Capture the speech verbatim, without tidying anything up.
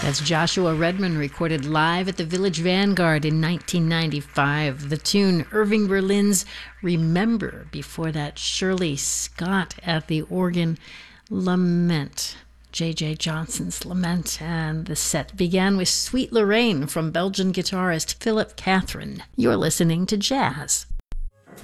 That's Joshua Redman, recorded live at the Village Vanguard in nineteen ninety-five. The tune, Irving Berlin's Remember. Before that, Shirley Scott at the organ, Lament. J J. Johnson's Lament. And the set began with Sweet Lorraine from Belgian guitarist Philip Catherine. You're listening to Jazz